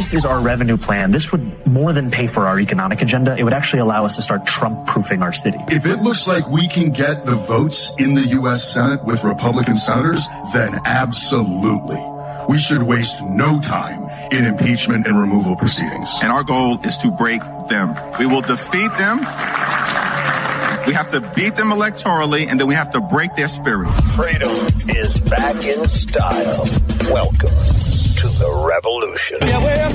this is our revenue plan. This would more than pay for our economic agenda. It would actually allow us to start Trump-proofing our city. If it looks like we can get the votes in the U.S. Senate with Republican senators, then absolutely. We should waste no time in impeachment and removal proceedings. And our goal is to break them. We will defeat them. We have to beat them electorally, and then we have to break their spirit. Freedom is back in style. Welcome to the revolution. Yeah, we're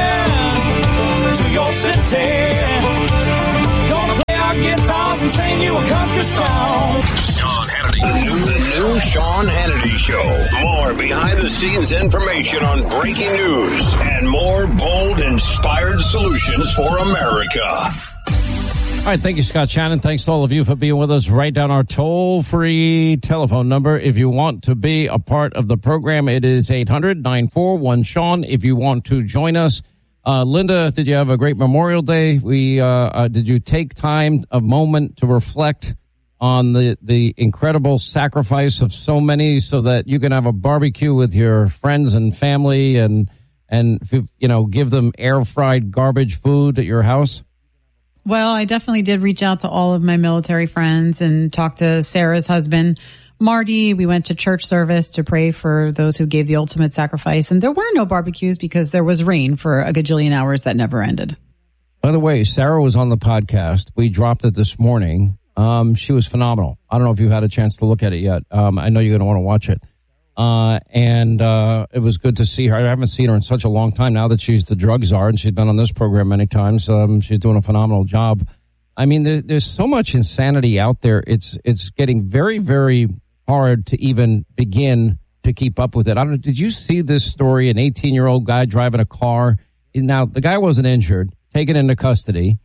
coming to your city. Gonna play our guitars and sing you a country song. Sean Hannity. The new Sean Hannity Show. More behind-the-scenes information on breaking news and more bold, inspired solutions for America. All right, thank you, Scott Shannon. Thanks to all of you for being with us. Write down our toll-free telephone number if you want to be a part of the program. It is 800-941-SEAN if you want to join us. Linda, did you have a great Memorial Day? Did you take time, a moment to reflect on the incredible sacrifice of so many so that you can have a barbecue with your friends and family and give them air-fried garbage food at your house? Well, I definitely did reach out to all of my military friends and talk to Sarah's husband, Marty. We went to church service to pray for those who gave the ultimate sacrifice. And there were no barbecues because there was rain for a gajillion hours that never ended. By the way, Sarah was on the podcast. We dropped it this morning. She was phenomenal. I don't know if you've had a chance to look at it yet. I know you're going to want to watch it. And it was good to see her. I haven't seen her in such a long time now that she's the drug czar, and she's been on this program many times. She's doing a phenomenal job. I mean, there's so much insanity out there. It's getting very, very hard to even begin to keep up with it. I don't know. Did you see this story? An 18-year-old guy driving a car. Now, the guy wasn't injured, taken into custody.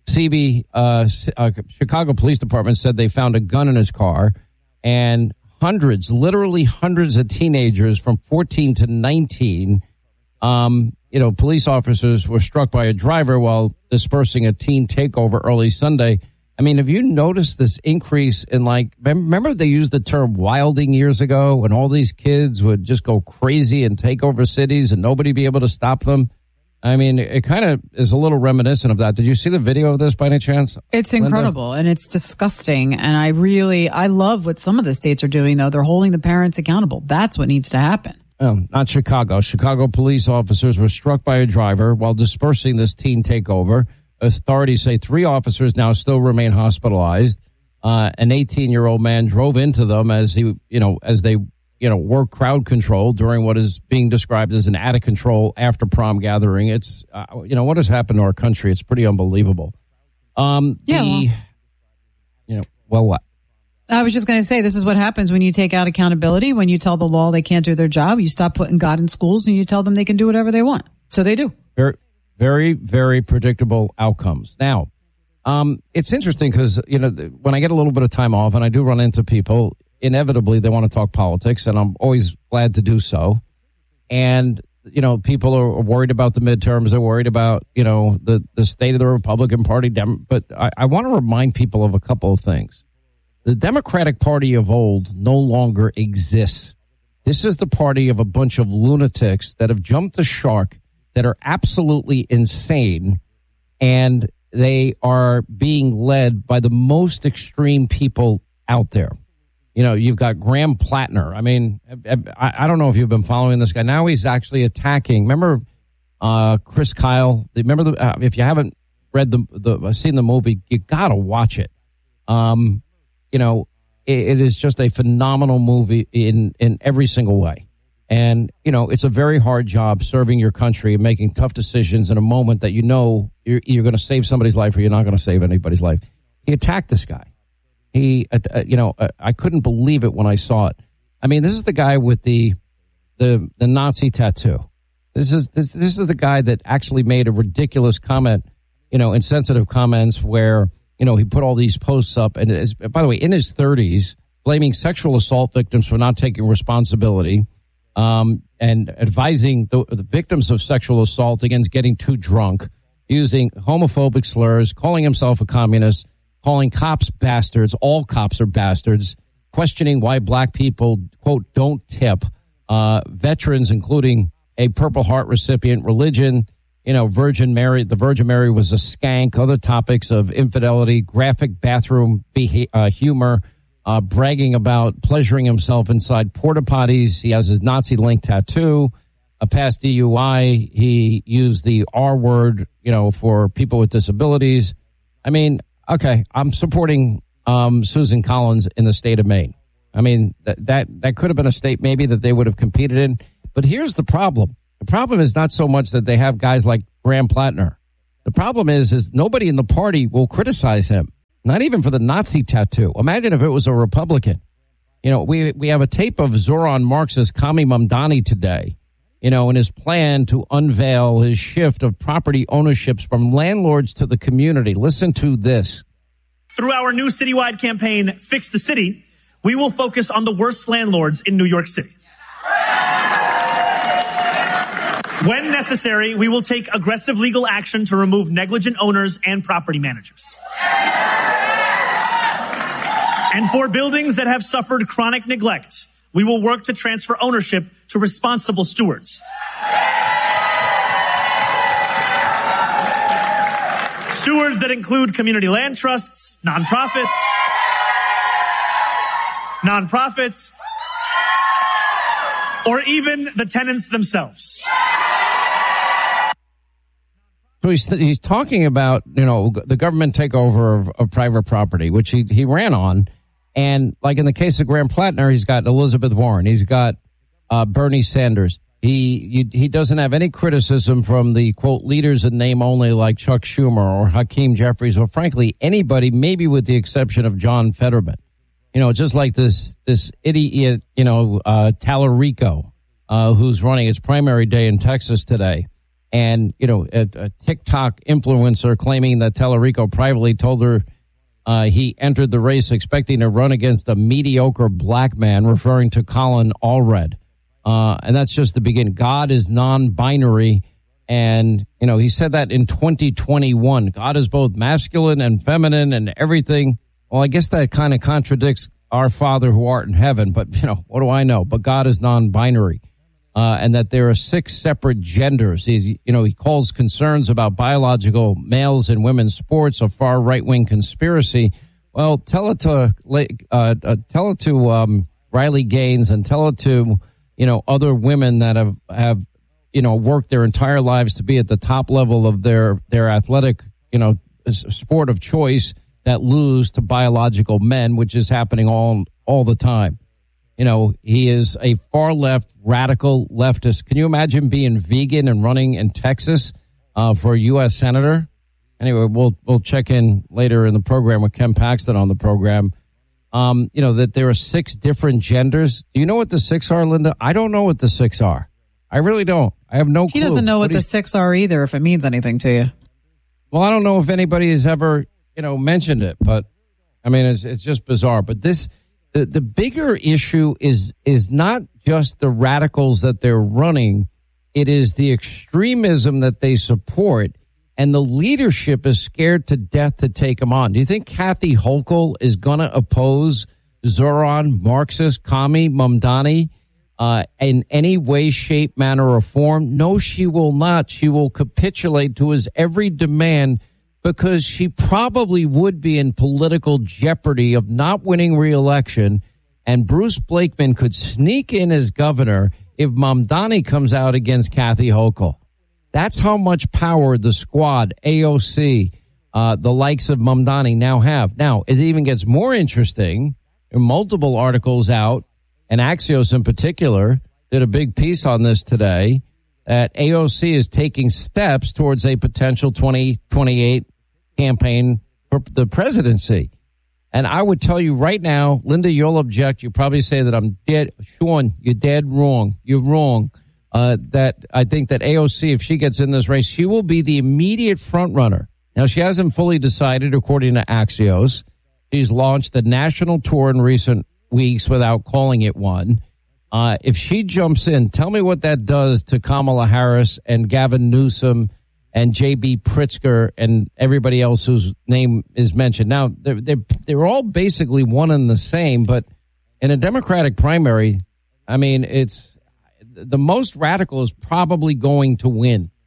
Chicago Police Department said they found a gun in his car, and literally hundreds of teenagers from 14 to 19, police officers were struck by a driver while dispersing a teen takeover early Sunday. I mean, have you noticed this increase in, remember they used the term wilding years ago when all these kids would just go crazy and take over cities and nobody be able to stop them? I mean, it kind of is a little reminiscent of that. Did you see the video of this by any chance? It's incredible, Linda? And it's disgusting. And I love what some of the states are doing, though. They're holding the parents accountable. That's what needs to happen. Not Chicago. Chicago police officers were struck by a driver while dispersing this teen takeover. Authorities say 3 officers now still remain hospitalized. An 18-year-old man drove into them as they work crowd control during what is being described as an out-of-control after-prom gathering. It's, what has happened to our country? It's pretty unbelievable. What? I was just going to say, this is what happens when you take out accountability, when you tell the law they can't do their job, you stop putting God in schools, and you tell them they can do whatever they want. So they do. Very, very, very predictable outcomes. Now, it's interesting because, when I get a little bit of time off, and I do run into people, inevitably they want to talk politics, and I'm always glad to do so. And, people are worried about the midterms. They're worried about, the state of the Republican Party. But I want to remind people of a couple of things. The Democratic Party of old no longer exists. This is the party of a bunch of lunatics that have jumped the shark, that are absolutely insane, and they are being led by the most extreme people out there. You've got Graham Plattner. I mean, I don't know if you've been following this guy. Now he's actually attacking. Remember Chris Kyle? Remember if you haven't read seen the movie, you got to watch it. It is just a phenomenal movie in every single way. And, it's a very hard job serving your country and making tough decisions in a moment that you're going to save somebody's life or you're not going to save anybody's life. He attacked this guy. I couldn't believe it when I saw it. I mean, this is the guy with the Nazi tattoo. This is the guy that actually made a ridiculous comment, insensitive comments where, he put all these posts up and is, by the way, in his 30s, blaming sexual assault victims for not taking responsibility, and advising the victims of sexual assault against getting too drunk, using homophobic slurs, calling himself a communist, calling cops bastards. All cops are bastards. Questioning why black people, quote, don't tip. Veterans, including a Purple Heart recipient, religion, Virgin Mary, the Virgin Mary was a skank, other topics of infidelity, graphic bathroom humor, bragging about pleasuring himself inside porta potties. He has his Nazi link tattoo, a past DUI. He used the R word, for people with disabilities. I mean, okay, I'm supporting Susan Collins in the state of Maine. I mean, that could have been a state maybe that they would have competed in. But here's the problem. The problem is not so much that they have guys like Graham Plattner. The problem is nobody in the party will criticize him, not even for the Nazi tattoo. Imagine if it was a Republican. We have a tape of Zoran Marxist Kami Mamdani today, in his plan to unveil his shift of property ownerships from landlords to the community. Listen to this. Through our new citywide campaign, Fix the City, we will focus on the worst landlords in New York City. When necessary, we will take aggressive legal action to remove negligent owners and property managers. And for buildings that have suffered chronic neglect, we will work to transfer ownership to responsible stewards. Stewards that include community land trusts, nonprofits, or even the tenants themselves. So he's talking about, the government takeover of private property, which he ran on. And like in the case of Graham Plattner, he's got Elizabeth Warren. He's got Bernie Sanders. He doesn't have any criticism from the, quote, leaders in name only like Chuck Schumer or Hakeem Jeffries or, frankly, anybody, maybe with the exception of John Fetterman. Just like this idiot, Tallarico, who's running his primary day in Texas today. And, a TikTok influencer claiming that Tallarico privately told her he entered the race expecting to run against a mediocre black man, referring to Colin Allred. And that's just the beginning. God is non-binary. And, he said that in 2021. God is both masculine and feminine and everything. Well, I guess that kind of contradicts our Father who art in heaven. But, what do I know? But God is non-binary. And that there are 6 separate genders. He calls concerns about biological males in women's sports a far right-wing conspiracy. Well, tell it to Riley Gaines and tell it to other women that have worked their entire lives to be at the top level of their athletic sport of choice that lose to biological men, which is happening all the time. He is a far left radical leftist. Can you imagine being vegan and running in Texas for a U.S. senator? Anyway, we'll check in later in the program with Ken Paxton on the program. That there are 6 different genders. Do you know what the 6 are, Linda? I don't know what the 6 are. I really don't. I have no clue. He doesn't know what the 6 are either, if it means anything to you. Well, I don't know if anybody has ever, mentioned it, but I mean, it's just bizarre. But the bigger issue is not just the radicals that they're running. It is the extremism that they support, and the leadership is scared to death to take them on. Do you think Kathy Hochul is going to oppose Zoran Marxist Kami Mamdani in any way, shape, manner, or form? No, she will not. She will capitulate to his every demand because she probably would be in political jeopardy of not winning re-election, and Bruce Blakeman could sneak in as governor if Mamdani comes out against Kathy Hochul. That's how much power the squad, AOC, the likes of Mamdani now have. Now, it even gets more interesting. There are multiple articles out, and Axios in particular did a big piece on this today, that AOC is taking steps towards a potential 2028 campaign for the presidency. And I would tell you right now, Linda, you'll object. You probably say that I'm dead. Sean, you're dead wrong. You're wrong. That I think that AOC, if she gets in this race, she will be the immediate front runner. Now, she hasn't fully decided, according to Axios. She's launched a national tour in recent weeks without calling it one. If she jumps in, tell me what that does to Kamala Harris and Gavin Newsom and J.B. Pritzker and everybody else whose name is mentioned. Now, they're all basically one and the same, but in a Democratic primary, I mean, it's the most radical is probably going to win.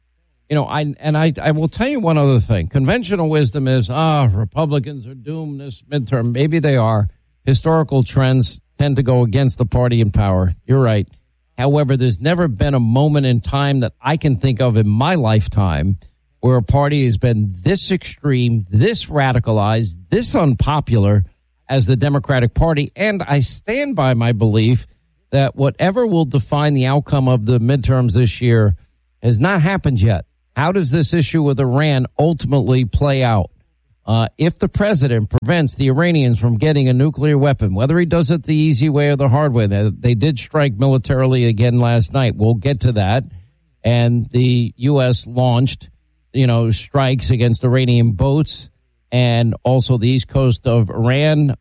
I will tell you one other thing. Conventional wisdom is, Republicans are doomed this midterm. Maybe they are. Historical trends tend to go against the party in power. You're right. However, there's never been a moment in time that I can think of in my lifetime where a party has been this extreme, this radicalized, this unpopular as the Democratic Party. And I stand by my belief that whatever will define the outcome of the midterms this year has not happened yet. How does this issue with Iran ultimately play out? If the president prevents the Iranians from getting a nuclear weapon, whether he does it the easy way or the hard way, they did strike militarily again last night. We'll get to that. And the U.S. launched, strikes against Iranian boats and also the east coast of Iran.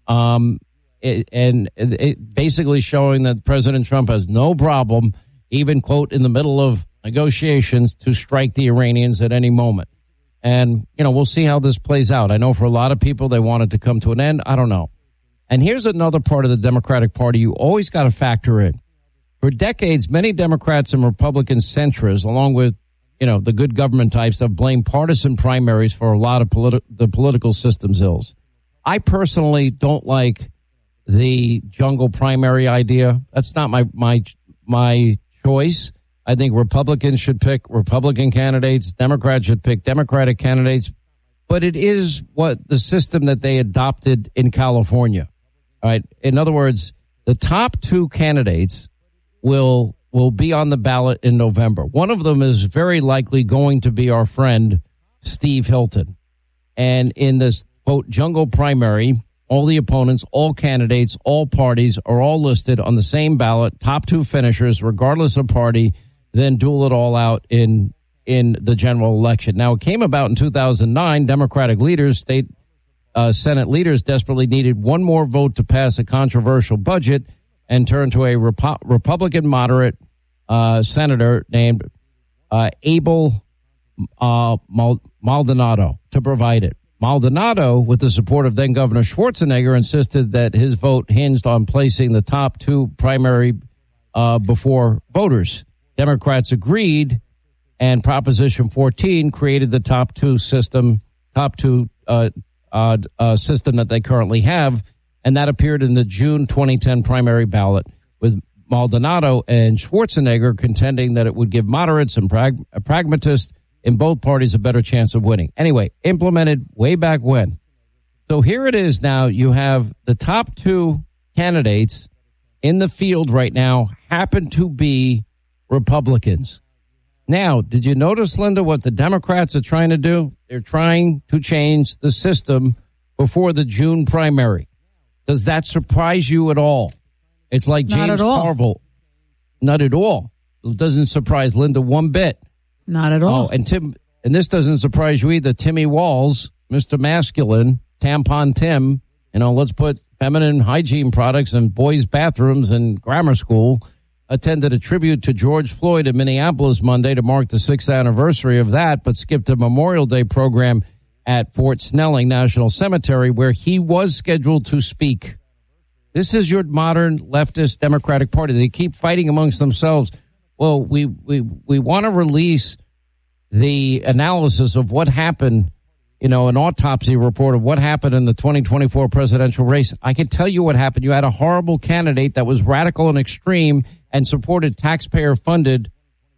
Basically showing that President Trump has no problem, even, quote, in the middle of negotiations, to strike the Iranians at any moment. And, we'll see how this plays out. I know for a lot of people, they want it to come to an end. I don't know. And here's another part of the Democratic Party you always got to factor in. For decades, many Democrats and Republican centrists, along with, the good government types, have blamed partisan primaries for a lot of the political system's ills. I personally don't like the jungle primary idea. That's not my choice. I think Republicans should pick Republican candidates. Democrats should pick Democratic candidates. But it is what the system that they adopted in California. All right. In other words, the top two candidates will be on the ballot in November. One of them is very likely going to be our friend Steve Hilton. And in this, quote, jungle primary, all the opponents, all candidates, all parties are all listed on the same ballot, top two finishers, regardless of party, then duel it all out in the general election. Now, it came about in 2009. Democratic leaders, state Senate leaders desperately needed one more vote to pass a controversial budget and turn to a Republican moderate senator named Abel Maldonado to provide it. Maldonado, with the support of then Governor Schwarzenegger, insisted that his vote hinged on placing the top two primary before voters. Democrats agreed, and Proposition 14 created the top two system that they currently have, and that appeared in the June 2010 primary ballot, with Maldonado and Schwarzenegger contending that it would give moderates and pragmatists in both parties a better chance of winning. Anyway, implemented way back when. So here it is now. You have the top two candidates in the field right now happen to be Republicans. Now, did you notice, Linda, what the Democrats are trying to do? They're trying to change the system before the June primary. Does that surprise you at all? It's like James Carville. Not at all. It doesn't surprise Linda one bit. Not at all. Oh, and this doesn't surprise you either. Timmy Walls, Mr. Masculine, Tampon Tim, let's put feminine hygiene products in boys' bathrooms and grammar school, attended a tribute to George Floyd in Minneapolis Monday to mark the 6th anniversary of that, but skipped a Memorial Day program at Fort Snelling National Cemetery where he was scheduled to speak. This is your modern leftist Democratic Party. They keep fighting amongst themselves. Well, we want to release the analysis of what happened, an autopsy report of what happened in the 2024 presidential race. I can tell you what happened. You had a horrible candidate that was radical and extreme and supported taxpayer-funded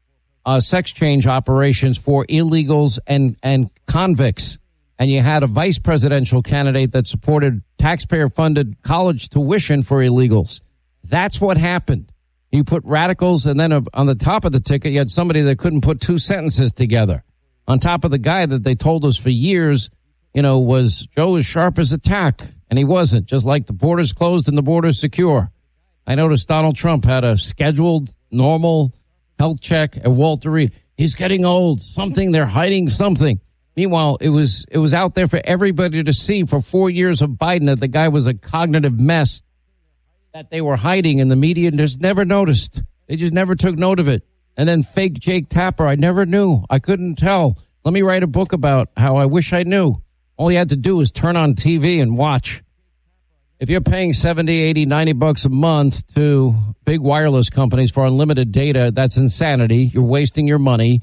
sex change operations for illegals and convicts. And you had a vice presidential candidate that supported taxpayer-funded college tuition for illegals. That's what happened. You put radicals, and then on the top of the ticket, you had somebody that couldn't put two sentences together. On top of the guy that they told us for years, was Joe as sharp as a tack, and he wasn't, just like the borders closed and the borders secure. I noticed Donald Trump had a scheduled, normal health check at Walter Reed. He's getting old. They're hiding something. Meanwhile, it was out there for everybody to see for 4 years of Biden that the guy was a cognitive mess that they were hiding, and the media just never noticed. They just never took note of it. And then fake Jake Tapper, I never knew. I couldn't tell. Let me write a book about how I wish I knew. All you had to do was turn on TV and watch. If you're paying $70, $80, $90 a month to big wireless companies for unlimited data, that's insanity. You're wasting your money.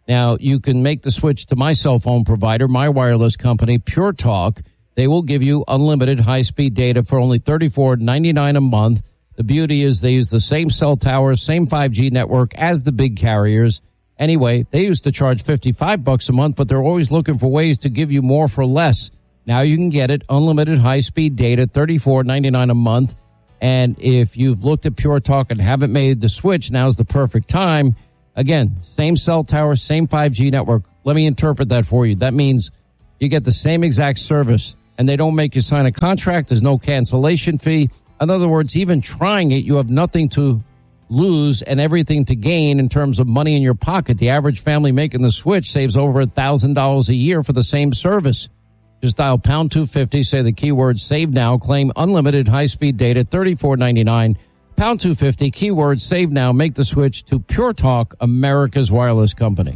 Now, you can make the switch to my cell phone provider, my wireless company, Pure Talk. They will give you unlimited high-speed data for only $34.99 a month. The beauty is they use the same cell towers, same 5G network as the big carriers. Anyway, they used to charge $55 a month, but they're always looking for ways to give you more for less. Now you can get it, unlimited high-speed data, $34.99 a month. And if you've looked at Pure Talk and haven't made the switch, now's the perfect time. Again, same cell tower, same 5G network. Let me interpret that for you. That means you get the same exact service, and they don't make you sign a contract. There's no cancellation fee. In other words, even trying it, you have nothing to lose and everything to gain in terms of money in your pocket. The average family making the switch saves over $1,000 a year for the same service. Just dial pound 250, say the keyword save now, claim unlimited high-speed data, $34.99. Pound 250, keyword save now, make the switch to Pure Talk, America's wireless company.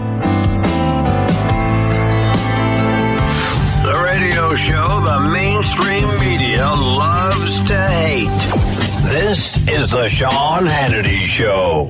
The radio show the mainstream media loves to hate. This is the Sean Hannity Show.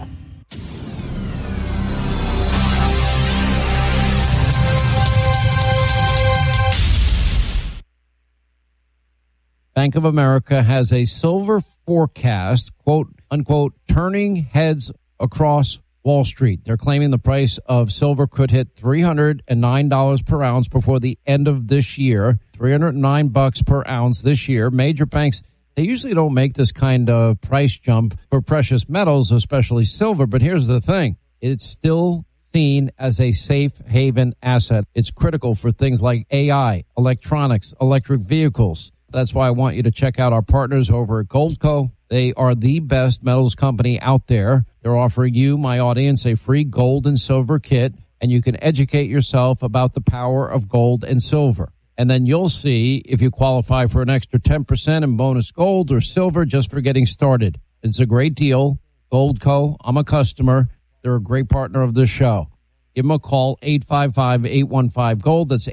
Bank of America has a silver forecast, quote unquote, turning heads across Wall Street. They're claiming the price of silver could hit $309 per ounce before the end of this year. $309 per ounce this year. Major banks, they usually don't make this kind of price jump for precious metals, especially silver. But here's the thing. It's still seen as a safe haven asset. It's critical for things like AI, electronics, electric vehicles. That's why I want you to check out our partners over at Goldco. They are the best metals company out there. They're offering you, my audience, a free gold and silver kit, and you can educate yourself about the power of gold and silver. And then you'll see if you qualify for an extra 10% in bonus gold or silver just for getting started. It's a great deal. Goldco, I'm a customer. They're a great partner of this show. Give them a call, 855-815-GOLD. That's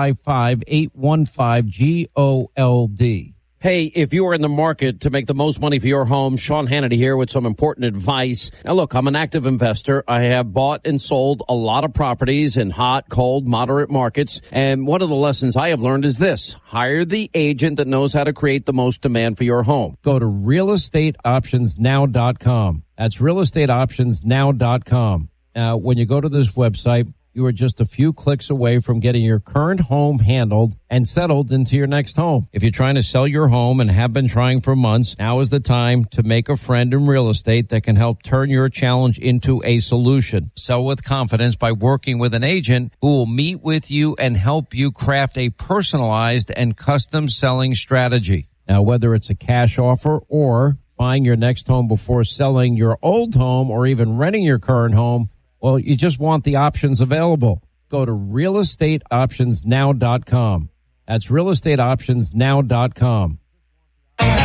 855-815-GOLD. Hey, if you are in the market to make the most money for your home, Sean Hannity here with some important advice. Now, look, I'm an active investor. I have bought and sold a lot of properties in hot, cold, moderate markets. And one of the lessons I have learned is this. Hire the agent that knows how to create the most demand for your home. Go to realestateoptionsnow.com. That's realestateoptionsnow.com. Now, when you go to this website, you are just a few clicks away from getting your current home handled and settled into your next home. If you're trying to sell your home and have been trying for months, now is the time to make a friend in real estate that can help turn your challenge into a solution. Sell with confidence by working with an agent who will meet with you and help you craft a personalized and custom selling strategy. Now, whether it's a cash offer or buying your next home before selling your old home or even renting your current home, well, you just want the options available. Go to realestateoptionsnow.com. That's realestateoptionsnow.com.